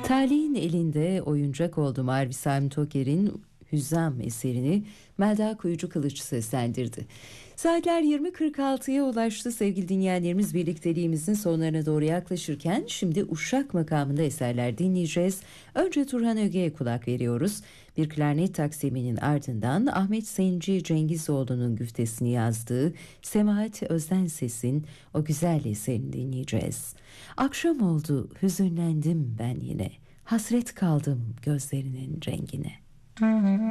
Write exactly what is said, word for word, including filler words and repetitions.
Talihin elinde oyuncak oldum Arvi Sami Toker'in Hüzzam eserini Melda Kuyucu Kılıç seslendirdi. Saatler yirmi kırk altıya ulaştı sevgili dinleyenlerimiz, birlikteliğimizin sonlarına doğru yaklaşırken şimdi Uşak makamında eserler dinleyeceğiz. Önce Turhan Öge'ye kulak veriyoruz. Bir klarnet taksiminin ardından Ahmet Senci Cengizoğlu'nun güftesini yazdığı Semahat Özdenses'in o güzel eserini dinleyeceğiz. Akşam oldu, hüzünlendim ben yine, hasret kaldım gözlerinin rengine.